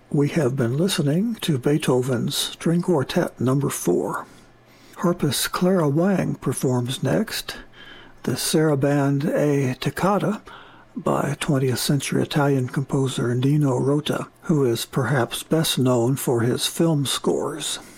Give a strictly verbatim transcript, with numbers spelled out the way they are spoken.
We have been listening to Beethoven's String Quartet Number four. Harpist Clara Wang performs next the Sarabande e Toccata by twentieth century Italian composer Nino Rota, who is perhaps best known for his film scores.